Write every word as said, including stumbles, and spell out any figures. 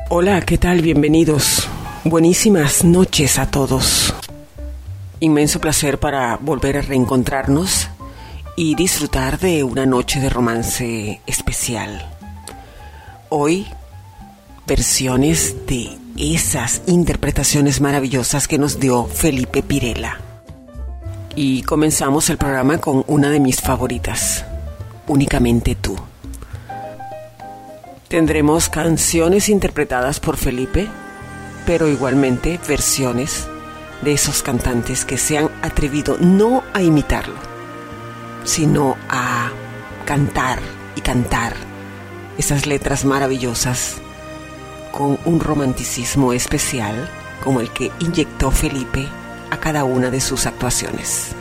Hola, ¿qué tal? Bienvenidos. Buenísimas noches a todos. Inmenso placer para volver a reencontrarnos y disfrutar de una noche de romance especial. Hoy, versiones de esas interpretaciones maravillosas que nos dio Felipe Pirela. Y comenzamos el programa con una de mis favoritas, Únicamente tú. Tendremos canciones interpretadas por Felipe, pero igualmente versiones de esos cantantes que se han atrevido no a imitarlo, sino a cantar y cantar esas letras maravillosas con un romanticismo especial como el que inyectó Felipe a cada una de sus actuaciones.